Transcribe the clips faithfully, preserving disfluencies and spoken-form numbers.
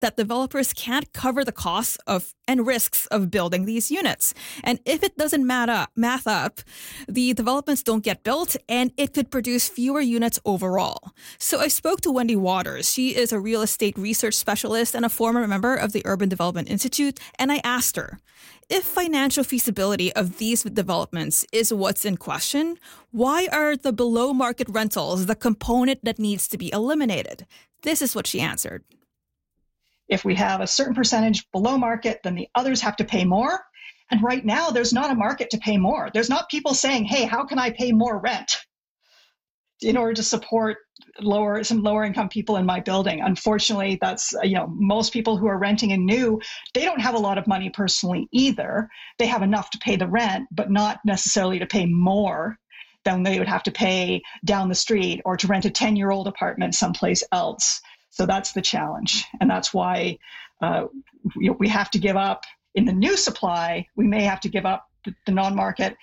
that developers can't cover the costs of and risks of building these units. And if it doesn't math up, math up, the developments don't get built, and it could produce fewer units overall. So I spoke to Wendy Waters. She is a real estate research specialist and a former member of the Urban Development Institute. And I asked her, if financial feasibility of these developments is what's in question, why are the below market rentals the component that needs to be eliminated? This is what she answered. If we have a certain percentage below market, then the others have to pay more. And right now, there's not a market to pay more. There's not people saying, hey, how can I pay more rent in order to support lower some lower income people in my building? Unfortunately, that's, you know, most people who are renting in new, they don't have a lot of money personally either. They have enough to pay the rent, but not necessarily to pay more than they would have to pay down the street or to rent a ten-year-old apartment someplace else. So that's the challenge. And that's why uh, you know, we have to give up in the new supply. We may have to give up the, the non-market.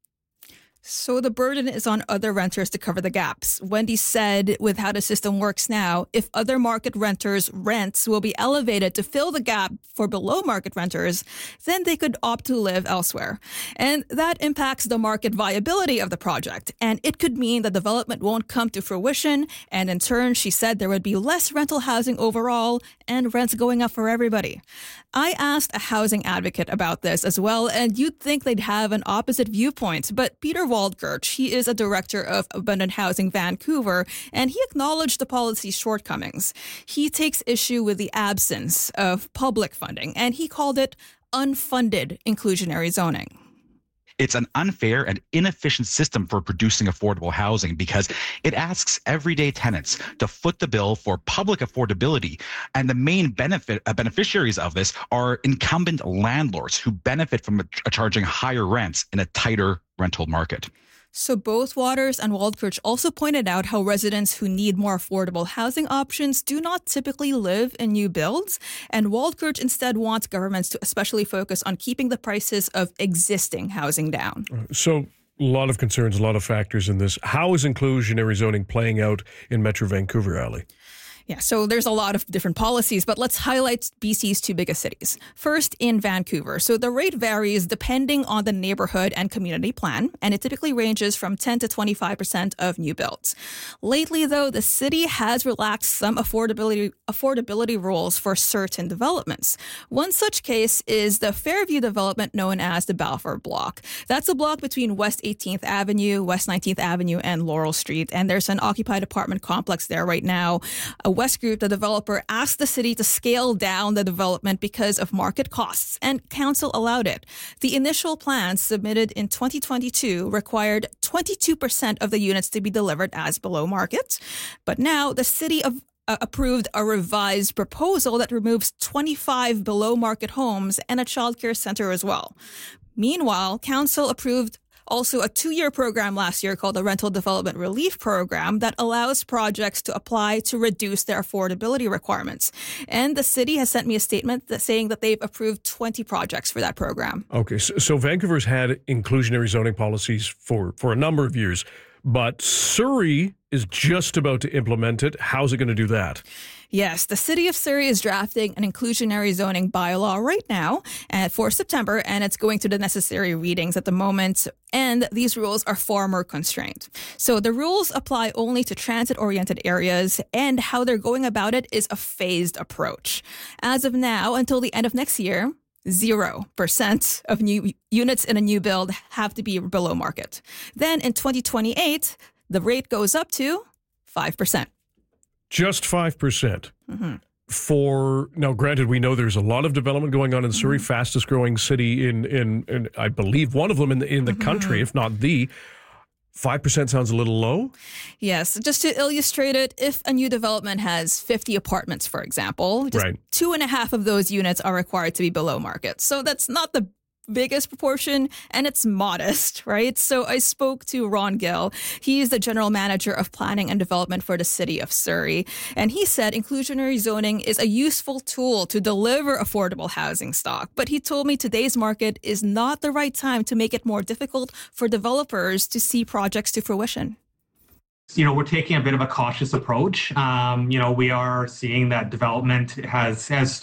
So the burden is on other renters to cover the gaps. Wendy said with how the system works now, if other market renters' rents will be elevated to fill the gap for below market renters, then they could opt to live elsewhere. And that impacts the market viability of the project. And it could mean the development won't come to fruition. And in turn, she said there would be less rental housing overall and rents going up for everybody. I asked a housing advocate about this as well, and you'd think they'd have an opposite viewpoint. But Peter Waldkirch, he is a director of Abundant Housing Vancouver, and he acknowledged the policy's shortcomings. He takes issue with the absence of public funding, and he called it unfunded inclusionary zoning. It's an unfair and inefficient system for producing affordable housing because it asks everyday tenants to foot the bill for public affordability. And the main benefit uh, beneficiaries of this are incumbent landlords who benefit from uh, charging higher rents in a tighter rental market. So both Waters and Waldkirch also pointed out how residents who need more affordable housing options do not typically live in new builds. And Waldkirch instead wants governments to especially focus on keeping the prices of existing housing down. So a lot of concerns, a lot of factors in this. How is inclusionary zoning playing out in Metro Vancouver, Ali? Yeah, so there's a lot of different policies, but let's highlight B C's two biggest cities. First, in Vancouver. So the rate varies depending on the neighborhood and community plan, and it typically ranges from ten to twenty-five percent of new builds. Lately, though, the city has relaxed some affordability affordability rules for certain developments. One such case is the Fairview development known as the Balfour Block. That's a block between West eighteenth Avenue, West nineteenth Avenue, and Laurel Street, and there's an occupied apartment complex there right now. Westgroup, the developer, asked the city to scale down the development because of market costs, and council allowed it. The initial plans submitted in twenty twenty-two required twenty-two percent of the units to be delivered as below market. But now the city of Uh, approved a revised proposal that removes twenty-five below market homes and a childcare center as well. Meanwhile, council approved also a two-year program last year called the Rental Development Relief Program that allows projects to apply to reduce their affordability requirements. And the city has sent me a statement that saying that they've approved twenty projects for that program. Okay, so, so Vancouver's had inclusionary zoning policies for, for a number of years, but Surrey is just about to implement it. How's it going to do that? Yes, the city of Surrey is drafting an inclusionary zoning bylaw right now uh, for September, and it's going through the necessary readings at the moment. And these rules are far more constrained. So the rules apply only to transit-oriented areas, and how they're going about it is a phased approach. As of now, until the end of next year, Zero percent of new units in a new build have to be below market. Then in twenty twenty-eight, the rate goes up to five percent. Just five percent. Mm-hmm. For now, granted, we know there's a lot of development going on in Surrey, mm-hmm. fastest growing city in, in, in, I believe, one of them in the, in the mm-hmm. country, if not the. five percent sounds a little low? Yes. Just to illustrate it, if a new development has fifty apartments, for example, just right. two and a half of those units are required to be below market. So that's not the biggest proportion, and it's modest, right? So I spoke to Ron Gill. He's the general manager of planning and development for the city of Surrey. And he said inclusionary zoning is a useful tool to deliver affordable housing stock. But he told me today's market is not the right time to make it more difficult for developers to see projects to fruition. You know, we're taking a bit of a cautious approach. Um, you know, we are seeing that development has has